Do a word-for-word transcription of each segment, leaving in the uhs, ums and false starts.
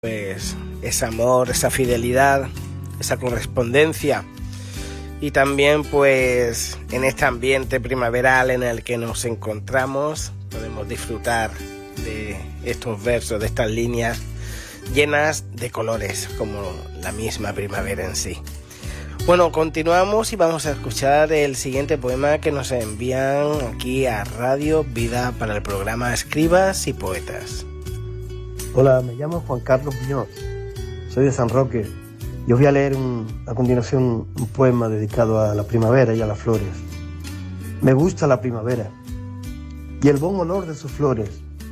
pues ese amor, esa fidelidad, esa correspondencia y también pues en este ambiente primaveral en el que nos encontramos podemos disfrutar de estos versos, de estas líneas llenas de colores como la misma primavera en sí. Bueno, continuamos y vamos a escuchar el siguiente poema que nos envían aquí a Radio Vida para el programa Escribas y Poetas. Hola, me llamo Juan Carlos Muñoz, soy de San Roque y os voy a leer un, a continuación un poema dedicado a la primavera y a las flores. Me gusta la primavera y el buen olor de sus flores.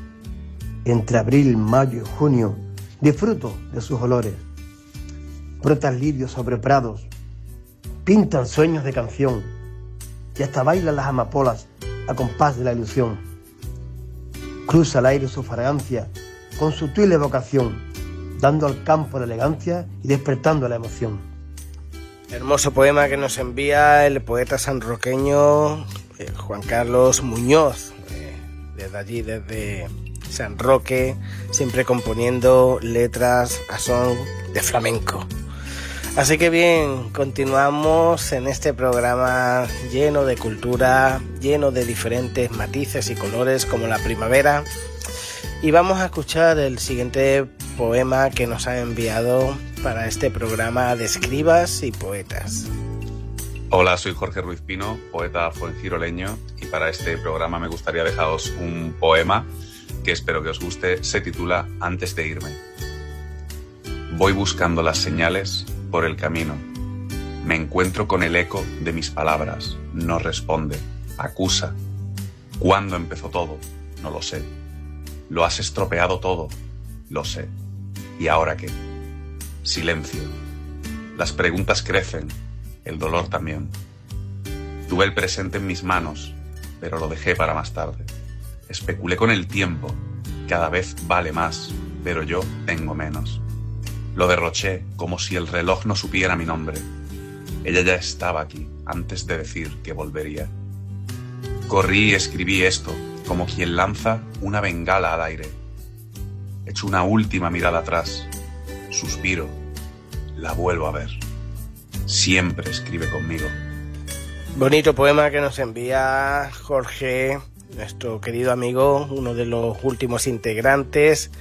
Entre abril, mayo y junio disfruto de sus olores. Brotan lirios sobre prados, pintan sueños de canción y hasta bailan las amapolas a compás de la ilusión. Cruza al aire su fragancia con sutil evocación, dando al campo la elegancia y despertando la emoción. Hermoso poema que nos envía el poeta sanroqueño eh, Juan Carlos Muñoz, eh, desde allí, desde San Roque, siempre componiendo letras a son de flamenco. Así que bien, continuamos en este programa lleno de cultura, lleno de diferentes matices y colores como la primavera. Y vamos a escuchar el siguiente poema que nos ha enviado para este programa de Escribas y Poetas. Hola, soy Jorge Ruiz Pino, poeta fuengiroleño, y para este programa me gustaría dejaros un poema que espero que os guste. Se titula Antes de irme. Voy buscando las señales por el camino. Me encuentro con el eco de mis palabras. No responde, acusa. ¿Cuándo empezó todo? No lo sé. Lo has estropeado todo, lo sé. ¿Y ahora qué? Silencio. Las preguntas crecen, el dolor también. Tuve el presente en mis manos, pero lo dejé para más tarde. Especulé con el tiempo, cada vez vale más, pero yo tengo menos. Lo derroché como si el reloj no supiera mi nombre. Ella ya estaba aquí antes de decir que volvería. Corrí y escribí esto, como quien lanza una bengala al aire. Echo una última mirada atrás, suspiro, la vuelvo a ver. Siempre escribe conmigo. Bonito poema que nos envía Jorge, nuestro querido amigo, uno de los últimos integrantes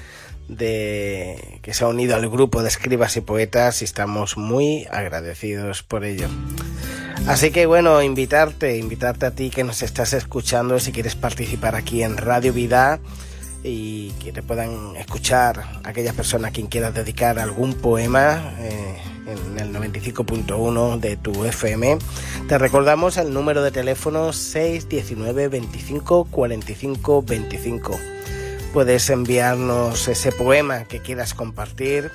de que se ha unido al grupo de Escribas y Poetas, y estamos muy agradecidos por ello. Así que bueno, invitarte, invitarte a ti que nos estás escuchando, si quieres participar aquí en Radio Vida y que te puedan escuchar aquellas personas a quien quieras dedicar algún poema eh, en el noventa y cinco punto uno de tu F M. Te recordamos el número de teléfono seis uno nueve, veinticinco, cuarenta y cinco, veinticinco. Puedes enviarnos ese poema que quieras compartir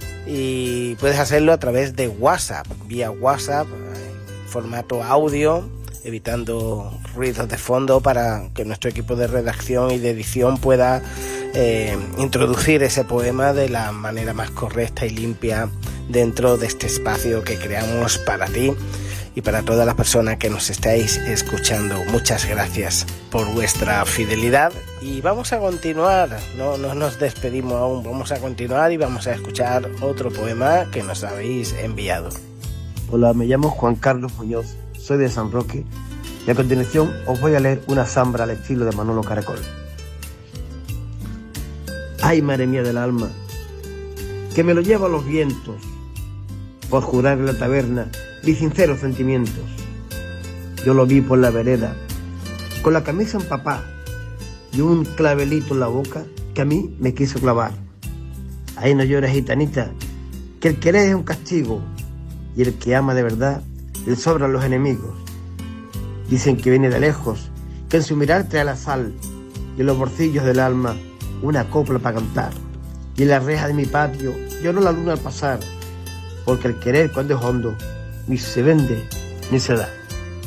y puedes hacerlo a través de WhatsApp, vía WhatsApp, formato audio, evitando ruidos de fondo para que nuestro equipo de redacción y de edición pueda eh, introducir ese poema de la manera más correcta y limpia dentro de este espacio que creamos para ti y para todas las personas que nos estáis escuchando. Muchas gracias por vuestra fidelidad y vamos a continuar, no, no nos despedimos aún, vamos a continuar y vamos a escuchar otro poema que nos habéis enviado. Hola, me llamo Juan Carlos Muñoz, soy de San Roque y a continuación os voy a leer una zambra al estilo de Manolo Caracol. Ay, madre mía del alma, que me lo lleva a los vientos, por jurar en la taberna mis sinceros sentimientos. Yo lo vi por la vereda, con la camisa empapada y un clavelito en la boca que a mí me quiso clavar. Ay, no llores, gitanita, que el querer es un castigo, y el que ama de verdad le sobran los enemigos. Dicen que viene de lejos, que en su mirar trae la sal, y en los bolsillos del alma una copla para cantar. Y en la reja de mi patio lloró la luna al pasar, porque el querer cuando es hondo ni se vende ni se da.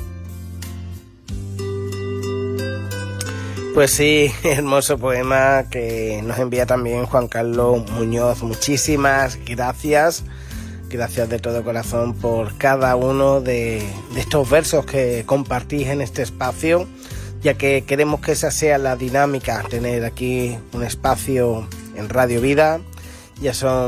Pues sí, hermoso poema que nos envía también Juan Carlos Muñoz. Muchísimas gracias. Gracias de todo corazón por cada uno de, de estos versos que compartís en este espacio, ya que queremos que esa sea la dinámica, tener aquí un espacio en Radio Vida Ya son